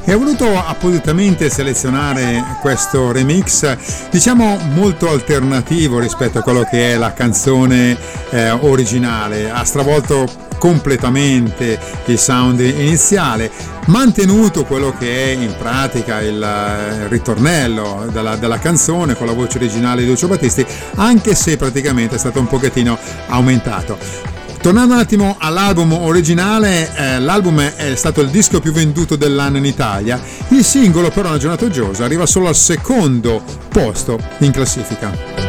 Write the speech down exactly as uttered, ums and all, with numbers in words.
e ho voluto appositamente selezionare questo remix, diciamo molto alternativo rispetto a quello che è la canzone eh, originale. Ha stravolto completamente il sound iniziale, mantenuto quello che è in pratica il ritornello della, della canzone con la voce originale di Lucio Battisti, anche se praticamente è stato un pochettino aumentato. Tornando un attimo all'album originale, eh, l'album è stato il disco più venduto dell'anno in Italia. Il singolo però, Una giornata uggiosa, arriva solo al secondo posto in classifica.